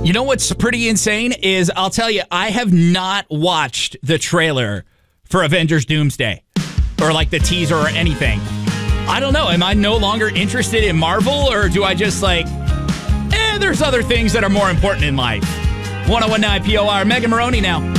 You know what's pretty insane is, I'll tell you, I have not watched the trailer for Avengers Doomsday or like the teaser or anything. I don't know. Am I no longer interested in Marvel, or do I just there's other things that are more important in life? 101.9 POR. Megan Maroney now.